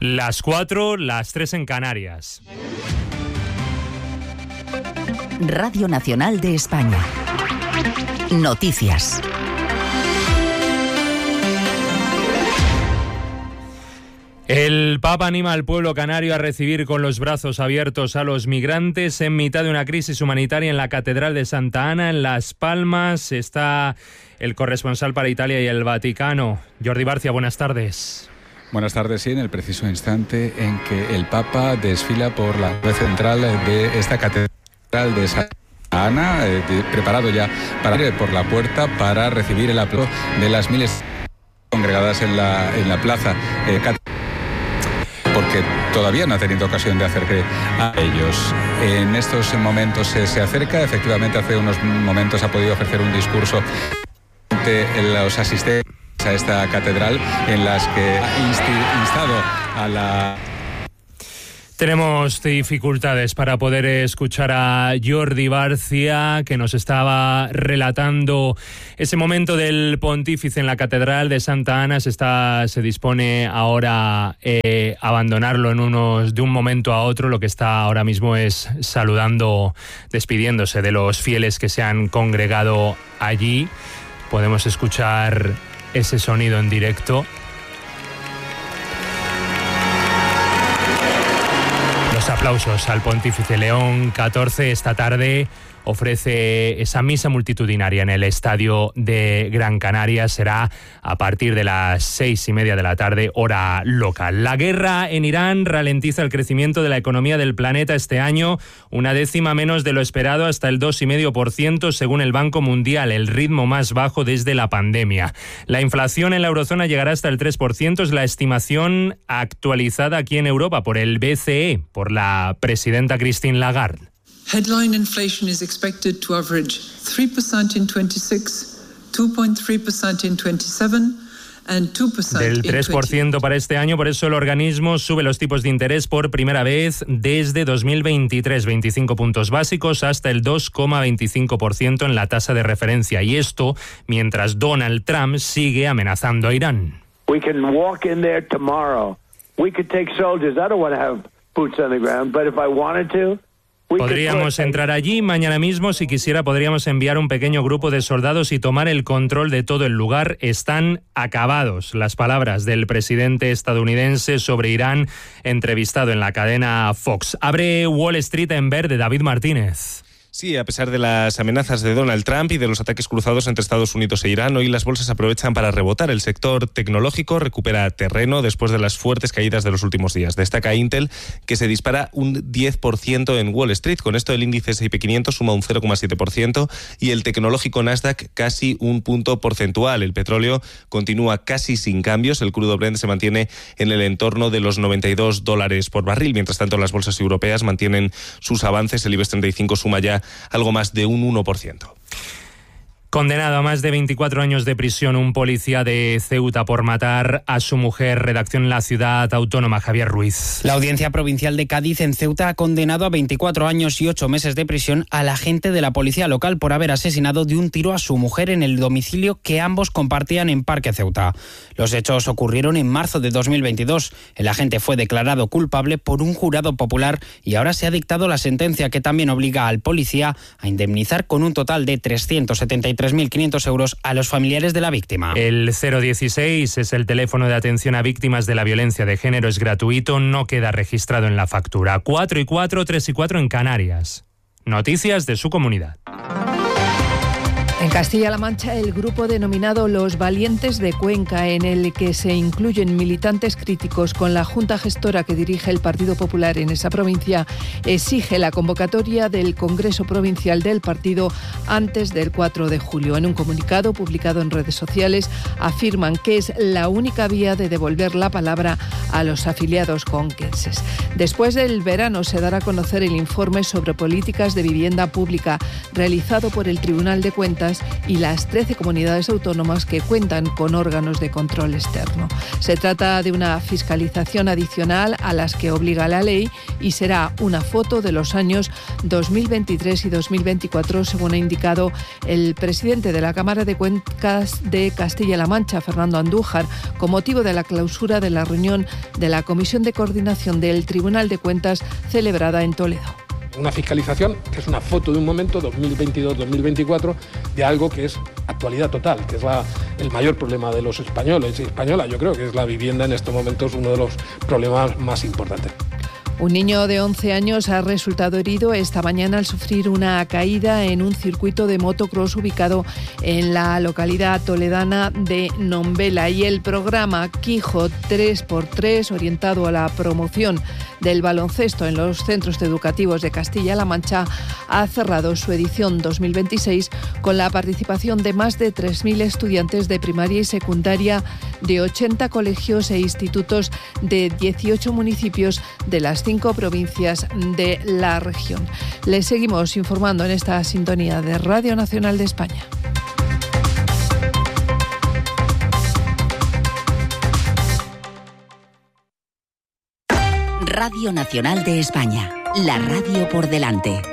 Las 4, las 3 en Canarias. Radio Nacional de España. Noticias. El Papa anima al pueblo canario a recibir con los brazos abiertos a los migrantes en mitad de una crisis humanitaria en la Catedral de Santa Ana, en Las Palmas. Está el corresponsal para Italia y el Vaticano. Jordi Barcia, buenas tardes. Buenas tardes, sí, en el preciso instante en que el Papa desfila por la nave central de esta Catedral de Santa Ana, preparado ya para ir por la puerta para recibir el aplauso de las miles congregadas en la plaza porque todavía no ha tenido ocasión de acercarse a ellos. En estos momentos se acerca, efectivamente hace unos momentos ha podido ofrecer un discurso ante los asistentes a esta catedral en las que ha instado a la... Tenemos dificultades para poder escuchar a Jordi Barcia, que nos estaba relatando ese momento del pontífice en la Catedral de Santa Ana. Se dispone ahora a abandonarlo de un momento a otro. Lo que está ahora mismo es saludando, despidiéndose de los fieles que se han congregado allí. Podemos escuchar ese sonido en directo. Los aplausos al pontífice León XIV esta tarde ofrece esa misa multitudinaria en el estadio de Gran Canaria. Será a partir de las 6:30 de la tarde, hora local. La guerra en Irán ralentiza el crecimiento de la economía del planeta este año, una décima menos de lo esperado, hasta el 2,5% según el Banco Mundial, el ritmo más bajo desde la pandemia. La inflación en la eurozona llegará hasta el 3%, es la estimación actualizada aquí en Europa por el BCE, por la presidenta Christine Lagarde. Headline inflation is expected to average 3% in 26, 2.3% in 27 and 2% del 3% para este año. Por eso el organismo sube los tipos de interés por primera vez desde 2023, 25 puntos básicos hasta el 2,25% en la tasa de referencia. Y esto mientras Donald Trump sigue amenazando a Irán. We can walk in there tomorrow. We could take soldiers. I don't want to have boots on the ground, but if I wanted to, podríamos entrar allí mañana mismo. Si quisiera, podríamos enviar un pequeño grupo de soldados y tomar el control de todo el lugar. Están acabados. Las palabras del presidente estadounidense sobre Irán, entrevistado en la cadena Fox. Abre Wall Street en verde, David Martínez. Sí, a pesar de las amenazas de Donald Trump y de los ataques cruzados entre Estados Unidos e Irán, hoy las bolsas aprovechan para rebotar. El sector tecnológico recupera terreno después de las fuertes caídas de los últimos días. Destaca Intel, que se dispara un 10% en Wall Street. Con esto el índice S&P 500 suma un 0,7% y el tecnológico Nasdaq casi un punto porcentual. El petróleo continúa casi sin cambios. El crudo Brent se mantiene en el entorno de los $92 por barril. Mientras tanto, las bolsas europeas mantienen sus avances. El IBEX 35 suma ya algo más de un 1%. Condenado a más de 24 años de prisión un policía de Ceuta por matar a su mujer. Redacción en la ciudad autónoma, Javier Ruiz. La Audiencia Provincial de Cádiz en Ceuta ha condenado a 24 años y 8 meses de prisión al agente de la policía local por haber asesinado de un tiro a su mujer en el domicilio que ambos compartían en Parque Ceuta. Los hechos ocurrieron en marzo de 2022. El agente fue declarado culpable por un jurado popular y ahora se ha dictado la sentencia que también obliga al policía a indemnizar con un total de 373.500 euros a los familiares de la víctima. El 016 es el teléfono de atención a víctimas de la violencia de género. Es gratuito, no queda registrado en la factura. 4 y 4, 3 y 4 en Canarias. Noticias de su comunidad. En Castilla-La Mancha, el grupo denominado Los Valientes de Cuenca, en el que se incluyen militantes críticos con la Junta Gestora que dirige el Partido Popular en esa provincia, exige la convocatoria del Congreso Provincial del partido antes del 4 de julio. En un comunicado publicado en redes sociales, afirman que es la única vía de devolver la palabra a los afiliados conquenses. Después del verano se dará a conocer el informe sobre políticas de vivienda pública realizado por el Tribunal de Cuentas y las 13 comunidades autónomas que cuentan con órganos de control externo. Se trata de una fiscalización adicional a las que obliga la ley y será una foto de los años 2023 y 2024, según ha indicado el presidente de la Cámara de Cuencas de Castilla-La Mancha, Fernando Andújar, con motivo de la clausura de la reunión de la Comisión de Coordinación del Tribunal de Cuentas celebrada en Toledo. Una fiscalización que es una foto de un momento, 2022-2024, de algo que es actualidad total, que es el mayor problema de los españoles y españolas. Yo creo que es la vivienda en estos momentos uno de los problemas más importantes. Un niño de 11 años ha resultado herido esta mañana al sufrir una caída en un circuito de motocross ubicado en la localidad toledana de Nombela. Y el programa Quijo 3x3, orientado a la promoción del baloncesto en los centros educativos de Castilla-La Mancha, ha cerrado su edición 2026 con la participación de más de 3.000 estudiantes de primaria y secundaria de 80 colegios e institutos de 18 municipios de las 5 provincias de la región. Les seguimos informando en esta sintonía de Radio Nacional de España. Radio Nacional de España, la radio por delante.